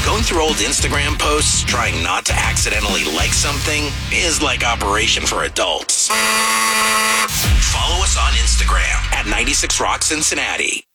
Going through old Instagram posts, trying not to accidentally like something, is like Operation for Adults. Follow us on Instagram at 96 Rock Cincinnati.